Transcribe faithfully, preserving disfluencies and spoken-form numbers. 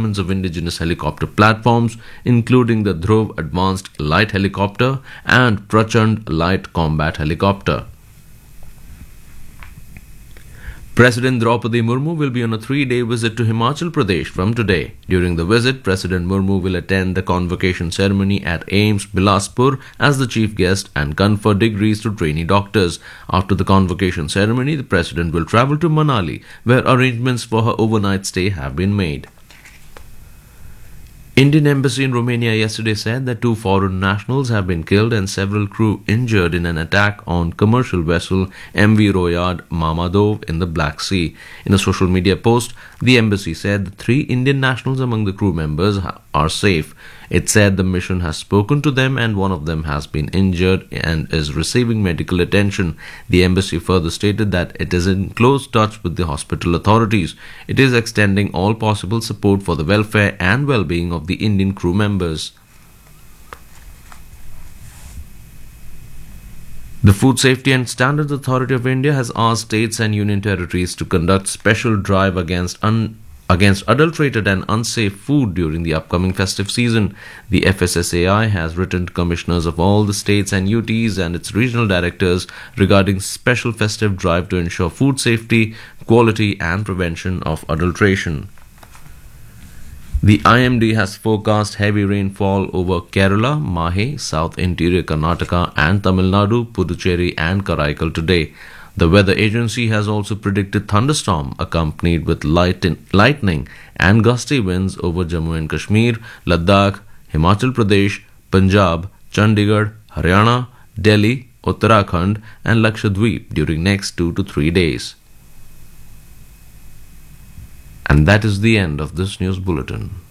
deployments of indigenous helicopter platforms, including the Dhruv Advanced Light Helicopter and Prachand Light Combat Helicopter. President Draupadi Murmu will be on a three-day visit to Himachal Pradesh from today. During the visit, President Murmu will attend the convocation ceremony at AIIMS Bilaspur as the chief guest and confer degrees to trainee doctors. After the convocation ceremony, the President will travel to Manali, where arrangements for her overnight stay have been made. Indian Embassy in Romania yesterday said that two foreign nationals have been killed and several crew injured in an attack on commercial vessel M V Royad Mamadov in the Black Sea. In a social media post, the embassy said the three Indian nationals among the crew members are safe. It said the mission has spoken to them and one of them has been injured and is receiving medical attention. The embassy further stated that it is in close touch with the hospital authorities. It is extending all possible support for the welfare and well-being of the Indian crew members. The Food Safety and Standards Authority of India has asked states and union territories to conduct special drive against un against adulterated and unsafe food during the upcoming festive season. The F S S A I has written to commissioners of all the states and U Ts and its regional directors regarding special festive drive to ensure food safety, quality and prevention of adulteration. The I M D has forecast heavy rainfall over Kerala, Mahe, South Interior Karnataka and Tamil Nadu, Puducherry and Karaikal today. The weather agency has also predicted thunderstorm accompanied with light lightning and gusty winds over Jammu and Kashmir, Ladakh, Himachal Pradesh, Punjab, Chandigarh, Haryana, Delhi, Uttarakhand and Lakshadweep during next two to three days. And that is the end of this news bulletin.